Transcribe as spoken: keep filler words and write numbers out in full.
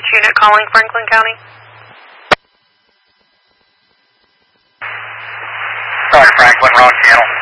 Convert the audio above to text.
Which unit calling Franklin County? Sorry, Franklin, wrong channel.